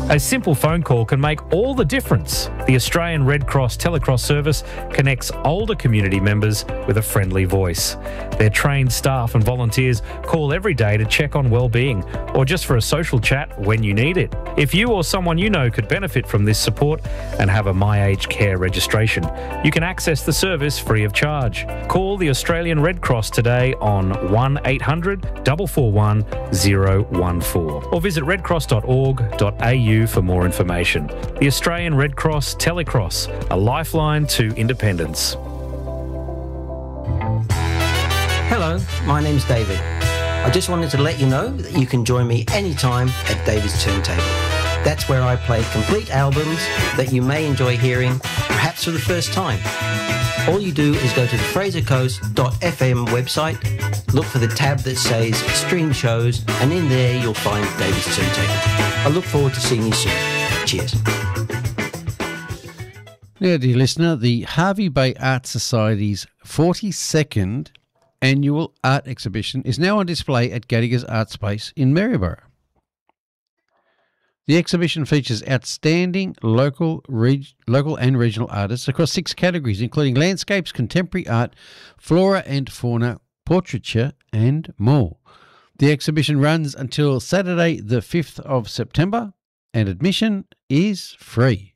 A simple phone call can make all the difference. The Australian Red Cross Telecross service connects older community members with a friendly voice. Their trained staff and volunteers call every day to check on well-being or just for a social chat when you need it. If you or someone you know could benefit from this support and have a My Aged Care registration, you can access the service free of charge. Call the Australian Red Cross today on 1800 441 014 or visit redcross.org.au for more information. The Australian Red Cross Telecross, a lifeline to independence. Hello, my name's David. I just wanted to let you know that you can join me anytime at David's Turntable. That's where I play complete albums that you may enjoy hearing, perhaps for the first time. All you do is go to the frasercoast.fm website, look for the tab that says Stream Shows, and in there you'll find David's Turntable. I look forward to seeing you soon. Cheers. Now, dear listener, the Hervey Bay Art Society's 42nd annual art exhibition is now on display at Gaddingers Art Space in Maryborough. The exhibition features outstanding local and regional artists across 6 categories, including landscapes, contemporary art, flora and fauna, portraiture, and more. The exhibition runs until Saturday, the 5th of September, and admission is free.